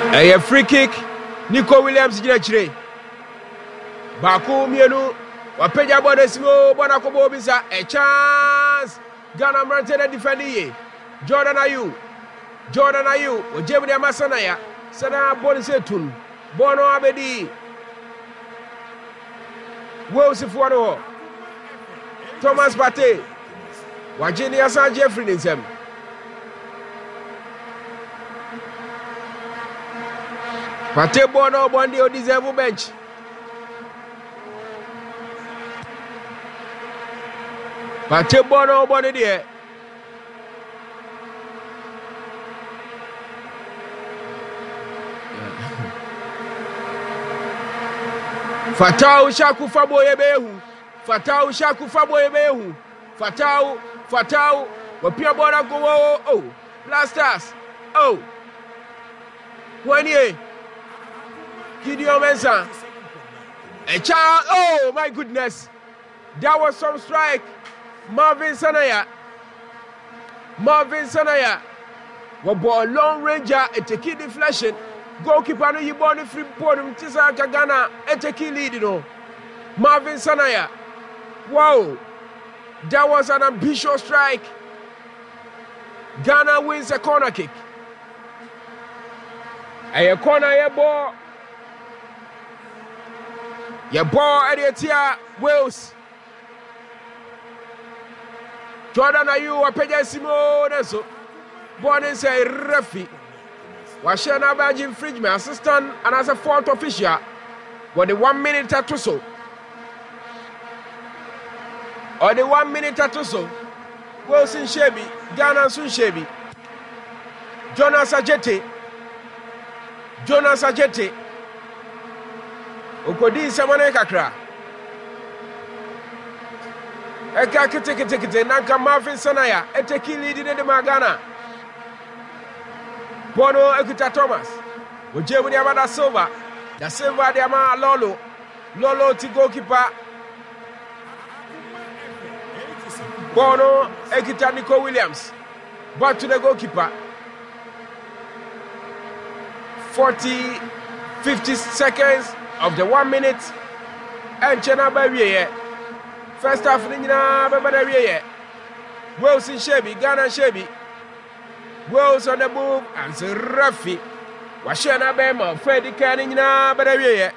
A free kick. Nico Williams Gilachre. Baku Mienu. Wapeja Bodesimo. Bonakobo Bisa. A chance. Ghana Martin defending. Jordan Ayew. Ojebudi Amasanaya. Sana Bonisetun. Bono Abedi. Wales Fuano. Thomas Partey. Wajini Asan Jeffrey Ninsem. Partey Bono Bondi o deserve bench. Partey Bono Bondi there. Fatau Shaku Fabo Yebehu. Fatau. Wapia Bona go. Oh. Blasters. Oh. Wanye. Gideon Mensah. A child. Oh my goodness. That was some strike. Marvin Sanaya. Wabo long ranger a take deflection. Goalkeeper no yiboni free ball Tisa Ghana a take lead Marvin Sanaya. Wow. That was an ambitious strike. Ghana wins a corner kick. A corner your ball at the Wales. Jordan Ayew Wapeja Simo Neso. Born in say referee. Washana Baji infringement assistant and as a fourth official. But the 1 minute at so. Or the 1 minute at so. Wilson Shebi, Ghana Sun Shebi. Jonas Ajete. Okodi Samane Kakra. Eka kete nanka Marvin Sanaya eteki lead de Magana. Bono Ekuta Thomas. Ojebu dia Da Silva dia ma Lolo ti goalkeeper. Bono Ekuta Nico Williams. Back to the goalkeeper. 50 seconds of the 1 minute. And Chena Baby. First half, Wales in Shebi, Ghana Shebi. Wales on the move, and the referee. Washana Bema, Freddy Canina, but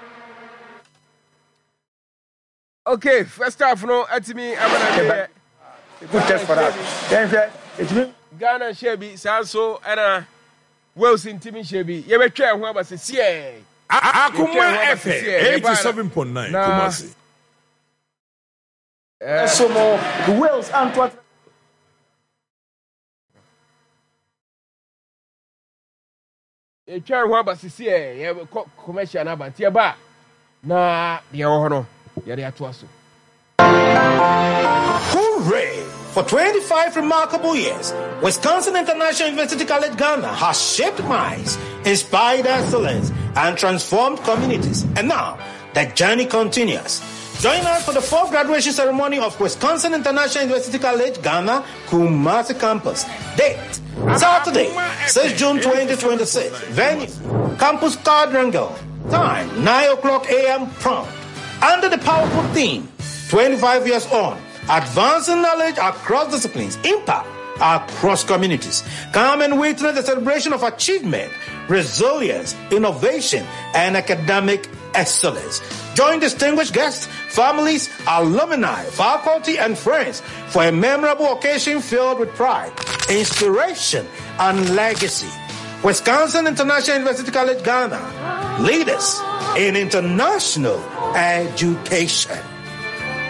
okay, first half, no, at me, I'm good test for that. It's me. Ghana Shebi, Sanso, and Wales in Timmy Shebi. You ever try who was a CA? Akuma FM 87.9. Kumasi. So more the Wales and what a chair one but see a commercial about here ba na the hono yere atoaso. Hooray! For 25 remarkable years, Wisconsin International University College Ghana has shaped minds, inspired excellence, and transformed communities. And now, the journey continues. Join us for the fourth graduation ceremony of Wisconsin International University College Ghana, Kumasi Campus. Date, Saturday, 6 June 2026. Venue, Campus Quadrangle. Time, 9:00 a.m. prompt. Under the powerful theme, 25 years on, advancing knowledge across disciplines, impact across communities. Come and witness the celebration of achievement, resilience, innovation, and academic excellence. Join distinguished guests, families, alumni, faculty, and friends for a memorable occasion filled with pride, inspiration, and legacy. Wisconsin International University College Ghana, leaders in international education.